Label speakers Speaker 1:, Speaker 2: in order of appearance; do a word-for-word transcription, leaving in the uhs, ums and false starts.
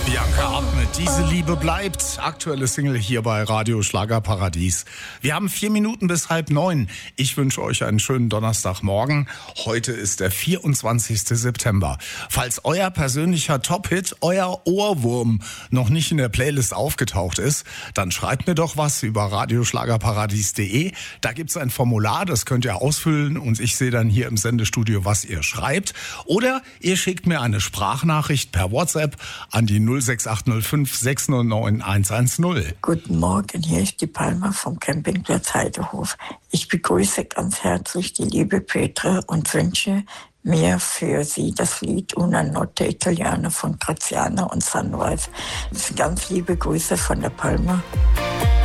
Speaker 1: Bianca Ab mit Diese Liebe bleibt. Aktuelle Single hier bei Radio Schlagerparadies. Wir haben vier Minuten bis halb neun. Ich wünsche euch einen schönen Donnerstagmorgen. Heute ist der vierundzwanzigste September. Falls euer persönlicher Top-Hit, euer Ohrwurm, noch nicht in der Playlist aufgetaucht ist, dann schreibt mir doch was über radioschlagerparadies punkt de. Da gibt's ein Formular, das könnt ihr ausfüllen und ich sehe dann hier im Sendestudio, was ihr schreibt. Oder ihr schickt mir eine Sprachnachricht per WhatsApp an die null sechs acht null fünf sechs null neun eins eins null.
Speaker 2: Guten Morgen, hier ist die Palma vom Campingplatz Heidehof. Ich begrüße ganz herzlich die liebe Petra und wünsche mir für sie das Lied Una Notte Italiana von Graziano und Sunrise. Ganz liebe Grüße von der Palma.